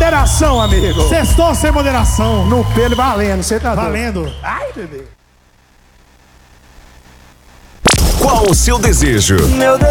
moderação, amigo. Sextou sem moderação. No pelo valendo, você tá doido. Valendo. Ai, bebê. Qual o seu desejo? Meu